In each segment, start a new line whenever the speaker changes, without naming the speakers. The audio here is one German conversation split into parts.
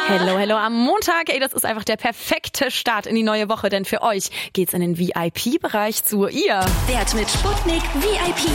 Hello, hello am Montag. Ey, das ist einfach der perfekte Start in die neue Woche, denn für euch geht's in den VIP-Bereich zu ihr.
Wert mit Sputnik VIP.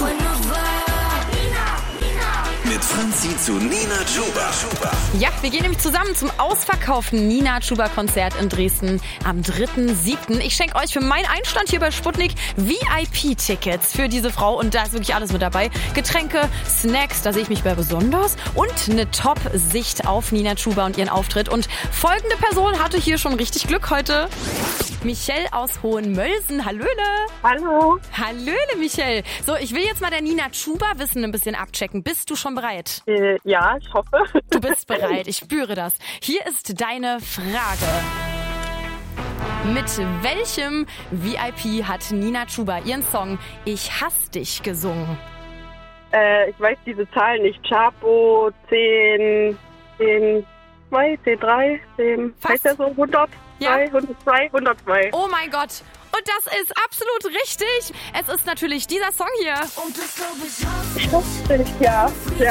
Mit Franzi zu Nina Chuba.
Ja, wir gehen nämlich zusammen zum ausverkauften Nina Chuba Konzert in Dresden am 3.7. Ich schenke euch für meinen Einstand hier bei Sputnik VIP-Tickets für diese Frau und da ist wirklich alles mit dabei. Getränke, Snacks, da sehe ich mich bei besonders und eine Top-Sicht auf Nina Chuba und ihren Auftritt. Und folgende Person hatte hier schon richtig Glück heute. Michelle aus Hohenmölsen. Hallöle.
Hallo.
Hallöle, Michelle. So, ich will jetzt mal der Nina Chuba Wissen ein bisschen abchecken. Bist du schon bereit?
Ja, ich hoffe.
Du bist bereit, ich spüre das. Hier ist deine Frage. Mit welchem VIP hat Nina Chuba ihren Song Ich hasse dich gesungen?
Ich weiß diese Zahlen nicht. Chapo, 10, 2, 10, 3, 10.
Fast.
Heißt der so 100?
Ja.
102, 102.
Oh mein Gott. Und das ist absolut richtig. Es ist natürlich dieser Song hier.
Ja.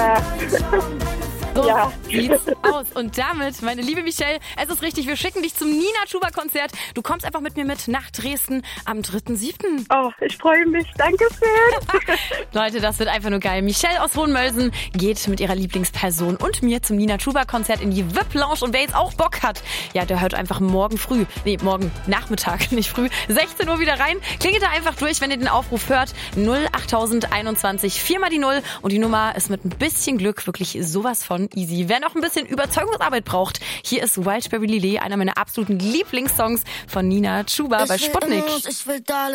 So
Ja.
sieht's aus. Und damit, meine liebe Michelle, es ist richtig, wir schicken dich zum Nina Chuba Konzert. Du kommst einfach mit mir mit nach Dresden am 3.7.
Oh, ich freue mich. Dankeschön.
Leute, das wird einfach nur geil. Michelle aus Hohenmölsen geht mit ihrer Lieblingsperson und mir zum Nina Chuba Konzert in die VIP-Lounge. Und wer jetzt auch Bock hat, ja, der hört einfach morgen Nachmittag, nicht früh, 16 Uhr wieder rein. Klingelt da einfach durch, wenn ihr den Aufruf hört. 08021 4 mal die 0. Und die Nummer ist mit ein bisschen Glück wirklich sowas von easy. Wer noch ein bisschen Überzeugungsarbeit braucht, hier ist Wildberry Lillet, einer meiner absoluten Lieblingssongs von Nina Chuba bei Sputnik.